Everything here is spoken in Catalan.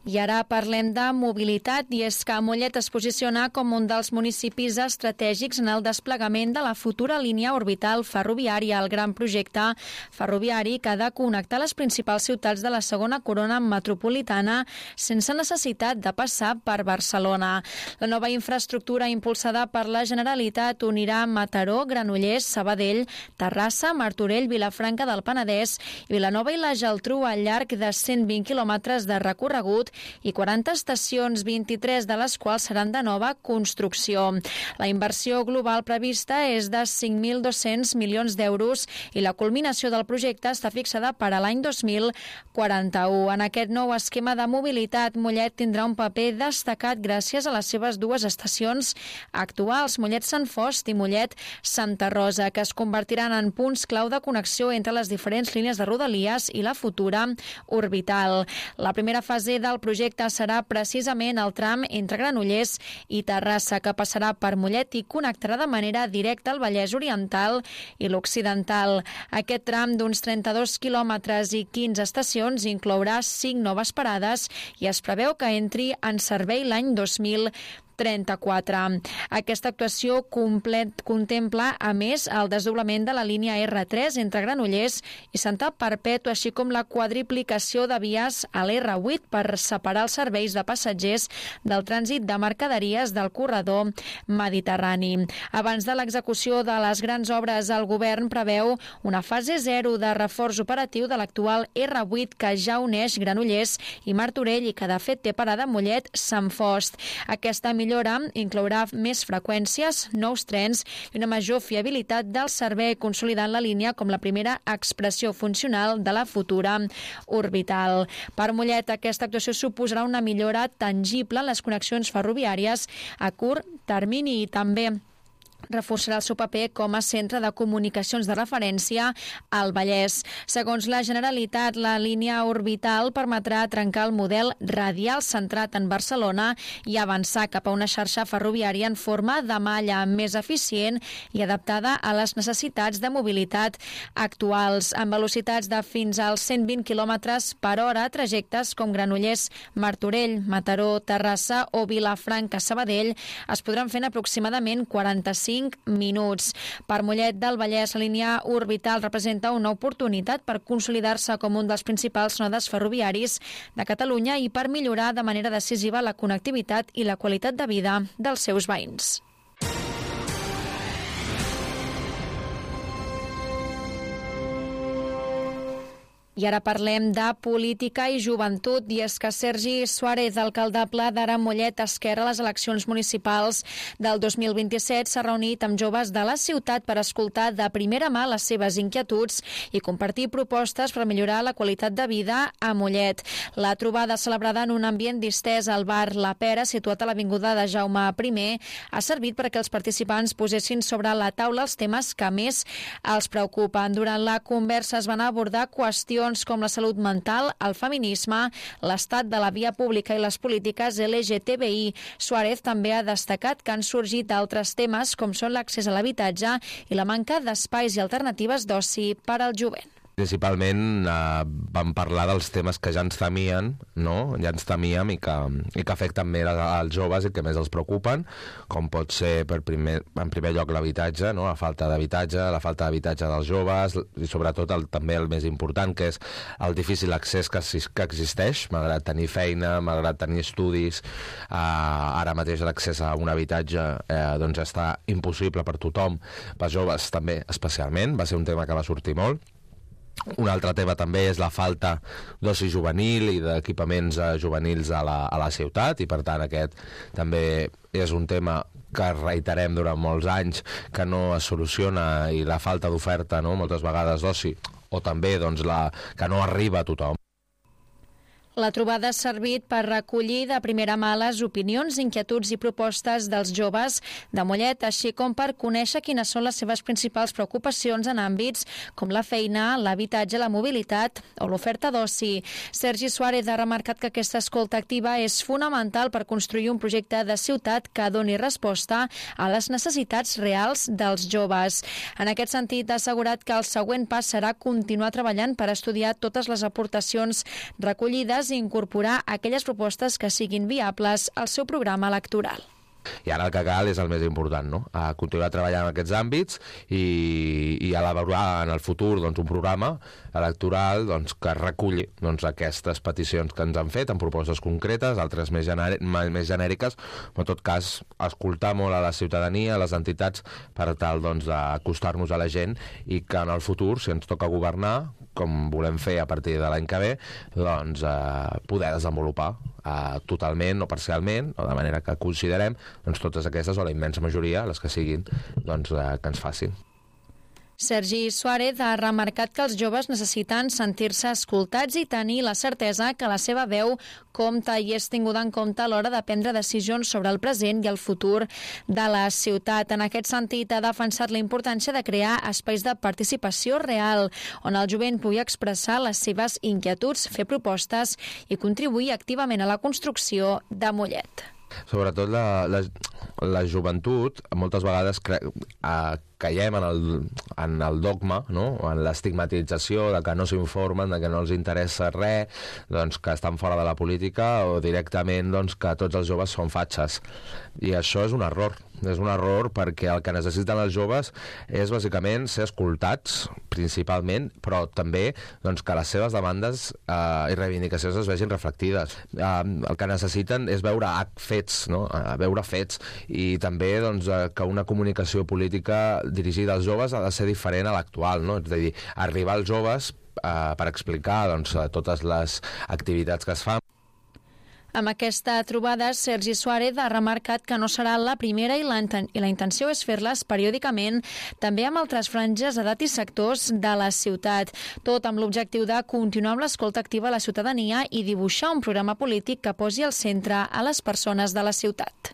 I ara parlem de mobilitat, i és que Mollet es posiciona com un dels municipis estratègics en el desplegament de la futura línia orbital ferroviària, el gran projecte ferroviari que ha de connectar les principals ciutats de la segona corona metropolitana sense necessitat de passar per Barcelona. La nova infraestructura impulsada per la Generalitat unirà Mataró, Granollers, Sabadell, Terrassa, Martorell, Vilafranca del Penedès, Vilanova i la Geltrú al llarg de 120 quilòmetres de recorregut i 40 estacions, 23 de les quals seran de nova construcció. La inversió global prevista és de 5.200 milions d'euros i la culminació del projecte està fixada per a l'any 2041. En aquest nou esquema de mobilitat, Mollet tindrà un paper destacat gràcies a les seves dues estacions actuals, Mollet Sant Fost i Mollet Santa Rosa, que es convertiran en punts clau de connexió entre les diferents línies de Rodalies i la futura orbital. La primera fase del projecte serà precisament el tram entre Granollers i Terrassa, que passarà per Mollet i connectarà de manera directa el Vallès Oriental i l'Occidental. Aquest tram d'uns 32 quilòmetres i 15 estacions inclourà 5 noves parades i es preveu que entri en servei l'any 2034. Aquesta actuació contempla, a més, el desdoblament de la línia R3 entre Granollers i Santa Perpètua, així com la quadriplicació de vies a l'R8 per separar els serveis de passatgers del trànsit de mercaderies del corredor mediterrani. Abans de l'execució de les grans obres, el govern preveu una fase 0 de reforç operatiu de l'actual R8 que ja uneix Granollers i Martorell i que de fet té parada a Mollet Sant Fost. Aquesta millora inclourà més freqüències, nous trens i una major fiabilitat del servei, consolidant la línia com la primera expressió funcional de la futura orbital. Per Mollet, aquesta actuació suposarà una millora tangible en les connexions ferroviàries a curt termini i també reforçarà el seu paper com a centre de comunicacions de referència al Vallès. Segons la Generalitat, la línia orbital permetrà trencar el model radial centrat en Barcelona i avançar cap a una xarxa ferroviària en forma de malla més eficient i adaptada a les necessitats de mobilitat actuals, amb velocitats de fins als 120 km per hora, trajectes com Granollers, Martorell, Mataró, Terrassa o Vilafranca, Sabadell es podran fer en aproximadament 45 minuts. Per Mollet del Vallès, la línia orbital representa una oportunitat per consolidar-se com un dels principals nodes ferroviaris de Catalunya i per millorar de manera decisiva la connectivitat i la qualitat de vida dels seus veïns. I ara parlem de política i joventut, i és que Sergi Suárez, alcaldable d'Ara Mollet Esquerra a les eleccions municipals del 2027, s'ha reunit amb joves de la ciutat per escoltar de primera mà les seves inquietuds i compartir propostes per millorar la qualitat de vida a Mollet. La trobada, celebrada en un ambient distès al bar La Pera, situat a l'avinguda de Jaume I, ha servit perquè els participants posessin sobre la taula els temes que més els preocupen. Durant la conversa es van abordar qüestions com la salut mental, el feminisme, l'estat de la via pública i les polítiques LGTBI. Suárez també ha destacat que han sorgit altres temes com són l'accés a l'habitatge i la manca d'espais i alternatives d'oci per al jovent. Principalment vam parlar dels temes que ja ens temien, no? Ja ens temíem i que afecten més als joves i que més els preocupen, com pot ser en primer lloc l'habitatge, no? La falta d'habitatge dels joves i sobretot també el més important, que és el difícil accés que existeix, malgrat tenir feina, malgrat tenir estudis. Ara mateix l'accés a un habitatge doncs està impossible per tothom, per joves també especialment. Va ser un tema que va sortir molt. Un altre tema també és la falta d'oci juvenil i d'equipaments juvenils a la ciutat, i per tant aquest també és un tema que reiterem durant molts anys, que no es soluciona, i la falta d'oferta, no? Moltes vegades d'oci, o també doncs, que no arriba a tothom. La trobada ha servit per recollir de primera mà les opinions, inquietuds i propostes dels joves de Mollet, així com per conèixer quines són les seves principals preocupacions en àmbits com la feina, l'habitatge, la mobilitat o l'oferta d'oci. Sergi Suárez ha remarcat que aquesta escolta activa és fonamental per construir un projecte de ciutat que doni resposta a les necessitats reals dels joves. En aquest sentit, ha assegurat que el següent pas serà continuar treballant per estudiar totes les aportacions recollides joves i incorporar aquelles propostes que siguin viables al seu programa electoral. I ara el que cal és el més important, no? A continuar treballant en aquests àmbits i elaborar en el futur un programa electoral que reculli aquestes peticions que ens han fet en propostes concretes, altres més genèriques, però en tot cas escoltar molt a la ciutadania, a les entitats, per tal d'acostar-nos a la gent i que en el futur, si ens toca governar, com volem fer a partir de l'any que ve, poder desenvolupar totalment o parcialment, o de manera que considerem totes aquestes, o la immensa majoria, les que siguin, que ens facin. Sergi Suárez ha remarcat que els joves necessiten sentir-se escoltats i tenir la certesa que la seva veu compta i és tinguda en compte a l'hora de prendre decisions sobre el present i el futur de la ciutat. En aquest sentit, ha defensat la importància de crear espais de participació real, on el jovent pugui expressar les seves inquietuds, fer propostes i contribuir activament a la construcció de Mollet. Sobretot la joventut, moltes vegades caiem en el dogma, no? En l'estigmatització de que no s'informen, de que no els interessa res, que estan fora de la política, o directament que tots els joves són fatxes. I això és un error. És un error perquè el que necessiten els joves és bàsicament ser escoltats, principalment, però també que les seves demandes i reivindicacions es vegin reflectides. El que necessiten és veure fets, no? Veure fets, i també que una comunicació política dirigida als joves ha de ser diferent a l'actual, no? És a dir, arribar als joves per explicar totes les activitats que es fan. Amb aquesta trobada, Sergi Suárez ha remarcat que no serà la primera i la intenció és fer-les periòdicament també amb altres franges d'edat i sectors de la ciutat, tot amb l'objectiu de continuar amb l'escolta activa a la ciutadania i dibuixar un programa polític que posi al centre a les persones de la ciutat.